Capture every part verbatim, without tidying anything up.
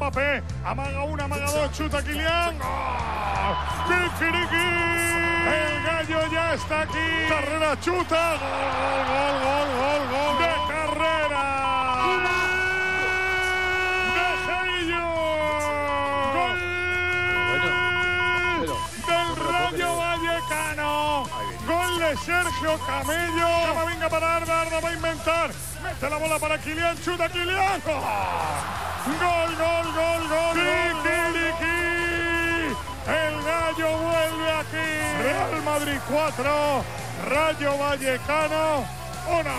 Mbappé, amaga una, amaga dos, chuta Kylian. ¡Gol! ¡Kikiriki! El gallo ya está aquí. Carrera, chuta. Gol, gol, gol, gol, gol. De carrera. De Gello. Gol del Rayo Vallecano. Gol de Sergio Camello. Camavinga para Arda, Arda va a inventar. Mete la bola para Kylian, chuta Kylian. Gol, gol, gol, gol. Kikiriki. El gallo vuelve aquí. Real Madrid cuatro, Rayo Vallecano uno.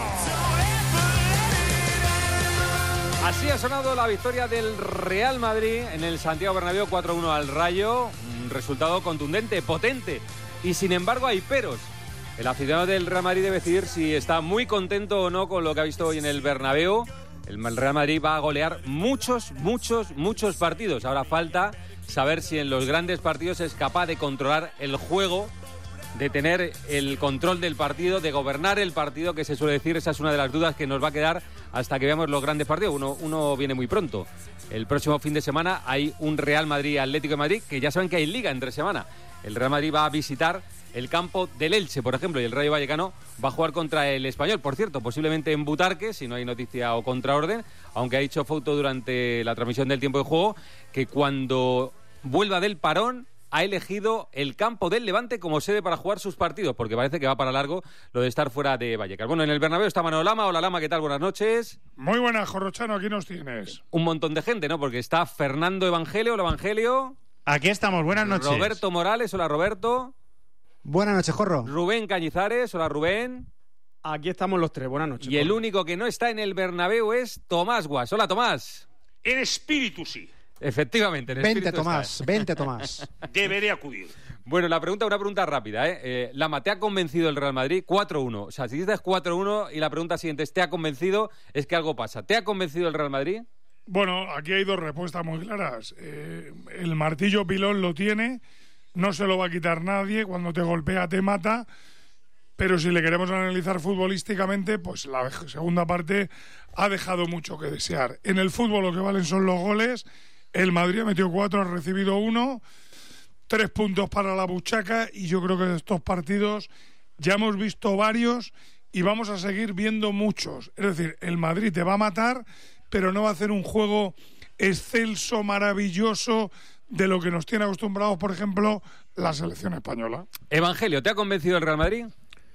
Así ha sonado la victoria del Real Madrid en el Santiago Bernabéu, cuatro uno al Rayo. Un resultado contundente, potente. Y sin embargo hay peros. El aficionado del Real Madrid debe decidir si está muy contento o no con lo que ha visto hoy en el Bernabéu. El Real Madrid va a golear muchos, muchos, muchos partidos. Ahora falta saber si en los grandes partidos es capaz de controlar el juego, de tener el control del partido, de gobernar el partido, que se suele decir. Esa es una de las dudas que nos va a quedar hasta que veamos los grandes partidos. Uno, uno viene muy pronto. El próximo fin de semana hay un Real Madrid-Atlético de Madrid, que ya saben que hay liga entre semana. El Real Madrid va a visitar el campo del Elche, por ejemplo, y el Rayo Vallecano va a jugar contra el Español, por cierto, posiblemente en Butarque, si no hay noticia o contraorden, aunque ha dicho Fouto durante la transmisión del tiempo de juego que cuando vuelva del parón ha elegido el campo del Levante como sede para jugar sus partidos, porque parece que va para largo lo de estar fuera de Vallecas. Bueno, en el Bernabéu está Manolo Lama. Hola, Lama, ¿qué tal? Buenas noches. Muy buenas, Jorrochano, aquí nos tienes. Un montón de gente, ¿no? Porque está Fernando Evangelio. Hola, Evangelio. Aquí estamos, buenas noches. Roberto Morales. Hola, Roberto. Buenas noches, Jorro. Rubén Cañizares. Hola, Rubén. Aquí estamos los tres, buenas noches. Y el único que no está en el Bernabéu es Tomás Guas. Hola, Tomás. En espíritu sí. Efectivamente, en Vente, espíritu Tomás, está. vente, Tomás. Deberé acudir. Bueno, la pregunta, una pregunta rápida, ¿eh? eh Lama, ¿te ha convencido el Real Madrid? cuatro uno. O sea, si dices cuatro uno y la pregunta siguiente es ¿te ha convencido? Es que algo pasa. ¿Te ha convencido el Real Madrid? Bueno, aquí hay dos respuestas muy claras. Eh, el martillo pilón lo tiene, no se lo va a quitar nadie, cuando te golpea te mata, pero si le queremos analizar futbolísticamente, pues la segunda parte ha dejado mucho que desear. En el fútbol lo que valen son los goles, el Madrid ha metido cuatro, ha recibido uno, tres puntos para la buchaca, y yo creo que de estos partidos ya hemos visto varios y vamos a seguir viendo muchos. Es decir, el Madrid te va a matar, pero no va a hacer un juego excelso, maravilloso, de lo que nos tiene acostumbrados, por ejemplo, la selección española. Evangelio, ¿te ha convencido el Real Madrid?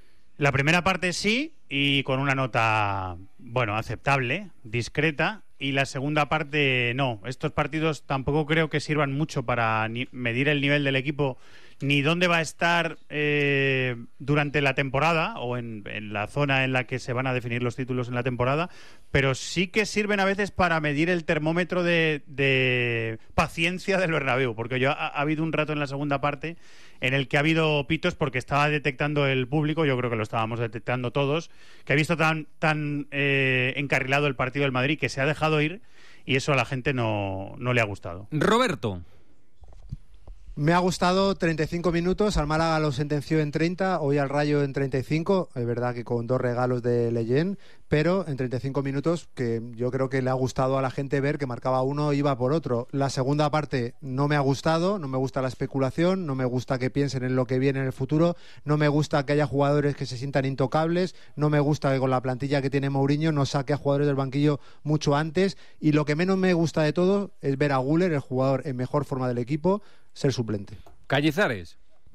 La primera parte sí, y con una nota, bueno, aceptable, discreta, y la segunda parte no. Estos partidos tampoco creo que sirvan mucho para ni medir el nivel del equipo, ni dónde va a estar eh, durante la temporada o en, en la zona en la que se van a definir los títulos en la temporada, pero sí que sirven a veces para medir el termómetro de, de paciencia del Bernabéu, porque yo ha, ha habido un rato en la segunda parte en el que ha habido pitos porque estaba detectando el público, yo creo que lo estábamos detectando todos, que ha visto tan, tan eh, encarrilado el partido del Madrid que se ha dejado ir, y eso a la gente no, no le ha gustado. Roberto. Me ha gustado treinta y cinco minutos, al Málaga lo sentenció en treinta, hoy al Rayo en treinta y cinco, es verdad que con dos regalos de Leyen, pero en treinta y cinco minutos que yo creo que le ha gustado a la gente ver que marcaba uno, iba por otro. La segunda parte no me ha gustado, no me gusta la especulación, no me gusta que piensen en lo que viene en el futuro, no me gusta que haya jugadores que se sientan intocables, no me gusta que con la plantilla que tiene Mourinho no saque a jugadores del banquillo mucho antes, y lo que menos me gusta de todo es ver a Güler, el jugador en mejor forma del equipo, ser suplente. Cañizares.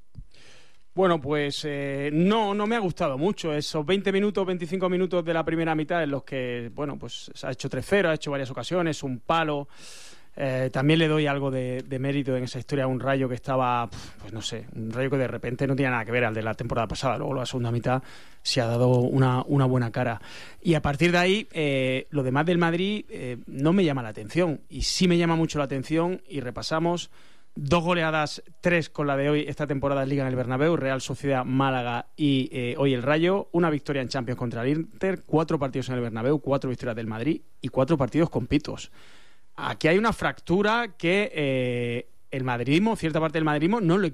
Bueno, pues eh, no, no me ha gustado mucho esos veinte minutos, veinticinco minutos de la primera mitad en los que, bueno, pues se ha hecho tres cero, ha hecho varias ocasiones, un palo. Eh, también le doy algo de, de mérito en esa historia a un Rayo que estaba, pues no sé, un Rayo que de repente no tenía nada que ver al de la temporada pasada. Luego la segunda mitad se ha dado una, una buena cara. Y a partir de ahí, eh, lo demás del Madrid eh, no me llama la atención. Y sí me llama mucho la atención, y repasamos dos goleadas, tres con la de hoy, esta temporada en Liga en el Bernabéu, Real Sociedad, Málaga y eh, hoy el Rayo, una victoria en Champions contra el Inter, cuatro partidos en el Bernabéu, cuatro victorias del Madrid y cuatro partidos con pitos. Aquí hay una fractura que eh, el madridismo, cierta parte del madridismo, no le